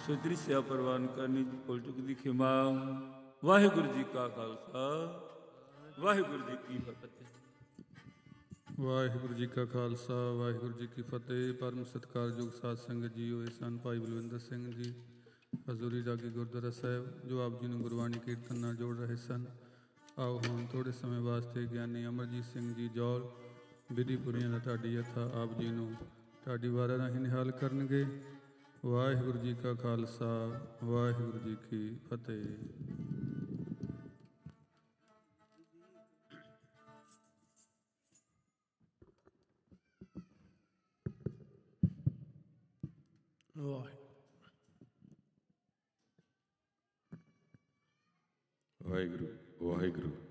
ਸੋ ਦ੍ਰਿਸ਼ਿਆ ਪ੍ਰਵਾਨ ਕਰਨੀ ਜੀ ਭੁੱਲ ਚੁੱਕ ਦੀ ਖਿਮਾ। ਵਾਹਿਗੁਰੂ ਜੀ ਕਾ ਖਾਲਸਾ ਵਾਹਿਗੁਰੂ ਜੀ ਕੀ ਫਤਿਹ। ਵਾਹਿਗੁਰੂ ਜੀ ਕਾ ਖਾਲਸਾ ਵਾਹਿਗੁਰੂ ਜੀ ਕੀ ਫਤਿਹ। ਪਰਮ ਸਤਿਕਾਰਯੋਗ ਸਾਧ ਸੰਗਤ ਜੀ ਹੋਏ ਸਨ ਭਾਈ ਬਲਵਿੰਦਰ ਸਿੰਘ ਜੀ ਹਜ਼ੂਰੀ ਰਾਗੀ ਗੁਰਦੁਆਰਾ ਸਾਹਿਬ, ਜੋ ਆਪ ਜੀ ਨੂੰ ਗੁਰਬਾਣੀ ਕੀਰਤਨ ਨਾਲ ਜੋੜ ਰਹੇ ਸਨ। ਆਓ ਹੁਣ ਥੋੜ੍ਹੇ ਸਮੇਂ ਵਾਸਤੇ ਗਿਆਨੀ ਅਮਰਜੀਤ ਸਿੰਘ ਜੀ ਜੌਲ ਵਿਧੀਪੁਰੀਆਂ ਦਾ ਢਾਡੀ ਜੱਥਾ ਆਪ ਜੀ ਨੂੰ ਢਾਡੀ ਵਾਰਾਂ ਰਾਹੀਂ ਨਿਹਾਲ ਕਰਨਗੇ। ਵਾਹਿਗੁਰੂ ਜੀ ਕਾ ਖਾਲਸਾ ਵਾਹਿਗੁਰੂ ਜੀ ਕੀ ਫਤਿਹ। ਵਾਹਿਗੁਰੂ ਵਾਹਿਗੁਰੂ